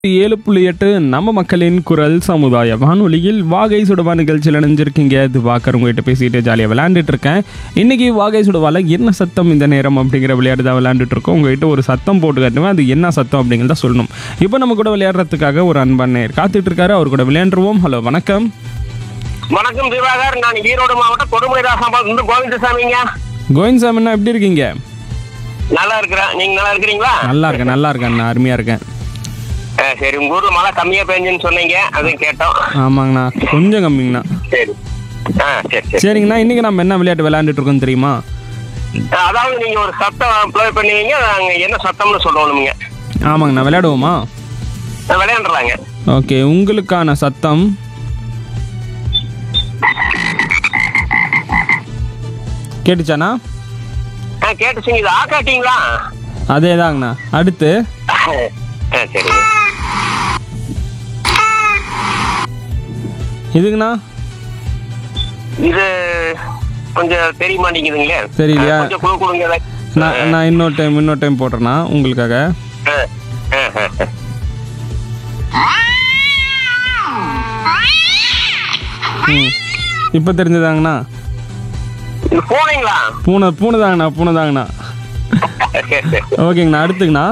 7.8 நம்ம மக்களின் குரல் சமுதாய வானொலியில் வாகை சுடவா நிகழ்ச்சியில் இணைஞ்சிருக்கீங்க. இது வாக்கர் உங்ககிட்ட பேசிட்டு ஜாலியாக விளையாண்டுட்டு இருக்கேன். இன்னைக்கு வாகை சுடவால என்ன சத்தம் இந்த நேரம் அப்படிங்கிற விளையாட்டு தான் விளையாண்டுட்டு இருக்கோம். உங்ககிட்ட ஒரு சத்தம் போட்டு காட்டுவேன், அது என்ன சத்தம் அப்படிங்கிறத சொல்லணும். இப்போ நம்ம கூட விளையாடுறதுக்காக ஒரு அன்பான நேயர் காத்துட்டு இருக்காரு. அவர் கூட விளையாண்டுருவோம். ஹலோ, வணக்கம். வணக்கம் திவாகர், நான் ஈரோடு மாவட்டம் கொடுமுடி ராசாபாத் கோவிந்தசாமிங்க. கோவிந்தசாமிண்ணா, எப்படி இருக்கீங்க? நல்லா இருக்கிறேன், நீங்க நல்லா இருக்கிறீங்களா? நல்லா இருக்கேன், நான் அருமையாக இருக்கேன். சரி, உங்க ஊர்ல மழை கம்மியா பெஞ்சுன்னு சொன்னீங்க, அதுவும் கேட்டோம். ஆமாங்கண்ணா, கொஞ்சம் கம்மிங்கண்ணா. சரி, சரி சரிங்கண்ணா, இன்னைக்கு நம்ம என்ன விளையாட்டு விளையாண்டுட்டு இருக்கோம் தெரியுமா? அதாவது நீங்க ஒரு சத்தம் ப்ளே பண்ணுவீங்க, நாங்க என்ன சத்தம்னு சொல்லணுங்க. ஆமாங்கண்ணா, விளையாடுவோமா? விளையாண்டுலாங்க. ஓகே, உங்களுக்கான சத்தம் கேட்டுச்சாண்ணா? கேட்டுச்சுங்க. இது ஆக்காட்டிங்களா? அதே தாங்கண்ணா. அடுத்து சரிங்க. இதுங்கண்ணா? கொஞ்சம் தெரிய மாட்டேங்குதுங்களே. தெரியலையா? கொஞ்சம் குழு கொடுங்க. நான் இன்னொரு டைம் போடுறேண்ணா உங்களுக்காக. இப்போ தெரிஞ்சதாங்கண்ணா? போனீங்களா? பூனை தாங்கண்ணா. ஓகேங்கண்ணா, அடுத்துங்கண்ணா?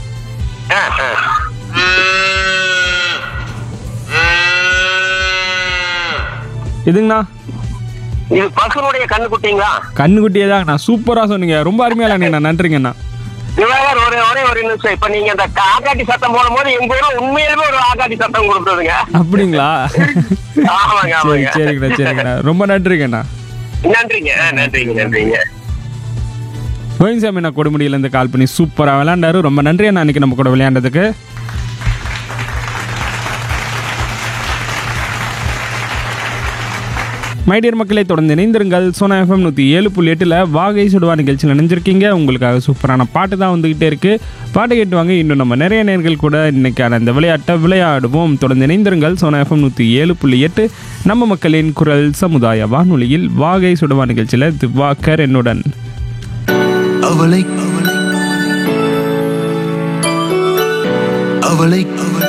இதுங்கண்ணா? இது பசுனுடைய கண்ணுக்குட்டிங்களா? கண்ணுக்குட்டியே தாங்கண்ணா. சூப்பரா சொன்னீங்க, ரொம்ப அருமையா விளையாடுங்கண்ணா. நன்றிங்கண்ணா. திவாகர், ஒரே ஒரு நிமிஷம். இப்ப நீங்க இந்த ஆக்காட்டி சத்தம் போடும் போது எங்க ஊர்ல உண்மையிலுமே ஒரு ஆக்காட்டி சத்தம் கொடுத்ததுங்க. அப்படிங்களா? ஆமாங்க. சரிங்கண்ணா, ரொம்ப நன்றிங்கண்ணா. நன்றிங்க. கோவிந்தசாமி அண்ணா கொடுமுடியில இருந்து கால் பண்ணி சூப்பரா விளையாண்டாரு. ரொம்ப நன்றி அண்ணா, அன்னைக்கு நம்ம கூட விளையாண்டதுக்கு. மைடியர் மக்களை தொடர்ந்து இணைந்திருங்கள். சோனா FM 107.8 வாகை சுடுவா நிகழ்ச்சியில் இணைஞ்சிருக்கீங்க. உங்களுக்காக சூப்பரான பாட்டு தான் வந்துகிட்டே இருக்கு. பாட்டு கேட்டு வாங்க. இன்னும் நம்ம நிறைய நேர்கள் கூட இன்னைக்கான இந்த விளையாட்டை விளையாடுவோம். தொடர்ந்து இணைந்திருங்கள். சோனா FM 107.8 நம்ம மக்களின் குரல் சமுதாய வானொலியில் வாகை சுடுவா நிகழ்ச்சியில் திவாகர் என்னுடன். அவளை